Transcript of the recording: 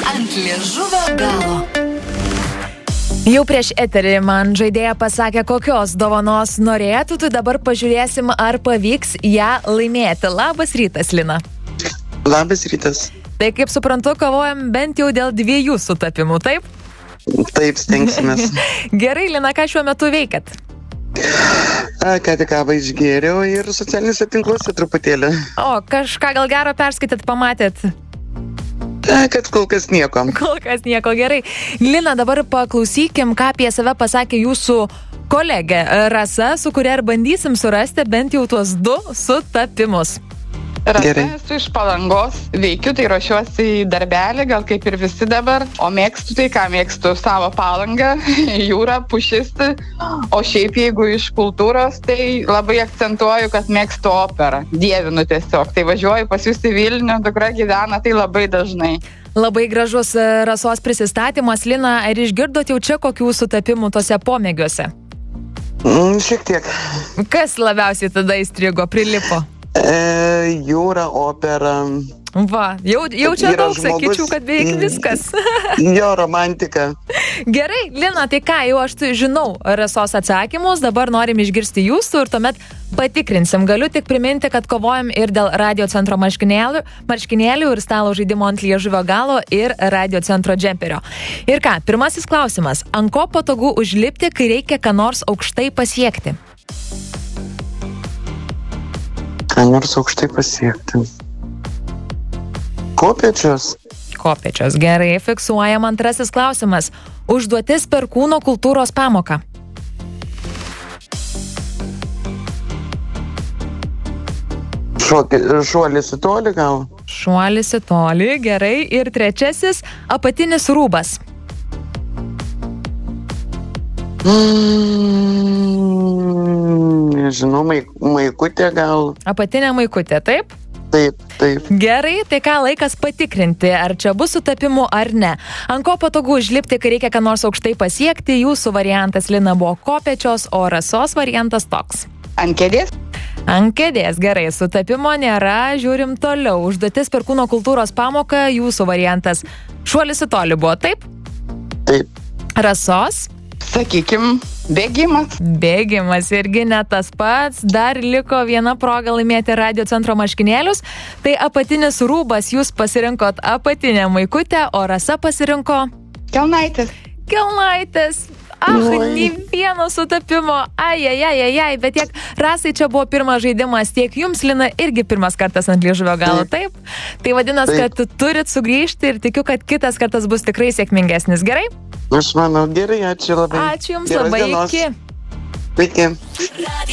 Ant liežuvio galo. Jau prieš eterį man žaidėja pasakė, kokios dovanos norėtų, tai dabar pažiūrėsim, ar pavyks ją laimėti. Labas rytas, Lina. Labas rytas. Tai kaip suprantu, kovojam bent jau dėl 2 sutapimų, taip? Taip, stengsimės. Gerai, Lina, ką šiuo metu veikat? Ką tik kavą išgėriau ir socialiniuose tinkluose truputėlį. O, kažką gal gero perskaitėt, pamatėt? Kad kol kas nieko. Kol kas nieko, gerai. Lina, dabar paklausykim, ką apie save pasakė jūsų kolegė Rasa, su kuria ir bandysim surasti bent jau tuos 2 sutapimus. Rasa, esu iš Palangos, veikiu, tai ruošiuosi į darbelį, gal kaip ir visi dabar, o mėgstu tai, ką mėgstu, savo Palangą, jūrą, pušisti, o šiaip jeigu iš kultūros, tai labai akcentuoju, kad mėgstu operą, dievinu tiesiog, tai važiuoju pas jūs į Vilnių, dukra gyvena, tai labai dažnai. Labai gražus Rasos prisistatymas, Lina, ar išgirdot jau čia kokių sutapimų tose pomėgiuose? Šiek tiek. Kas labiausiai tada įstrigo, prilipo? Jūra, opera. Va, jau čia daug žmogus, sakyčiau, kad beveik viskas. Jo, romantika. Gerai, Lina, tai ką, jau aš žinau Rasos atsakymus, dabar norim išgirsti jūsų ir tuomet patikrinsim. Galiu tik priminti, kad kovojam ir dėl Radio centro marškinėlių ir stalo žaidimo ant liežuvio galo ir Radio centro džemperio. Ir ką, pirmasis klausimas. Ant ko patogu užlipti, kai reikia ką nors aukštai pasiekti? Ką nors aukštai pasiekti. Kopėčios. Kopėčios, gerai, fiksuojam. Antrasis klausimas. Užduotis per kūno kultūros pamoką. Šuolis į tolį gal? Šuolis į tolį, gerai. Ir trečiasis, apatinis rūbas. Nežinau, maikutė gal. Apatinė maikutė, taip? Taip. Gerai, tai ką, laikas patikrinti, ar čia bus sutapimų ar ne. Ant ko patogu užlipti, kai reikia ką nors aukštai pasiekti? Jūsų variantas, Lina, buvo kopėčios, o Rasos variantas toks. Ant kėdės? Ant kėdės, gerai, sutapimo nėra, žiūrim toliau. Užduotis per kūno kultūros pamoką, jūsų variantas. Šuolis į tolį buvo, taip? Taip. Rasos? Sakykim, bėgimas. Bėgimas irgi ne tas pats. Dar liko viena proga laimėti Radio centro marškinėlius. Tai apatinis rūbas, jūs pasirinkot apatinę maikutę, o Rasa pasirinko... Kelnaitės. Kelnaitės. Nei vieno sutapimo. Ai, bet tiek Rasai čia buvo pirmas žaidimas, tiek jums, Lina, irgi pirmas kartas ant liežuvio galo, taip? Tai vadinas, kad turit sugrįžti ir tikiu, kad kitas kartas bus tikrai sėkmingesnis, gerai? Aš manau, gerai, ačiū labai. Ačiū jums labai, iki. Iki.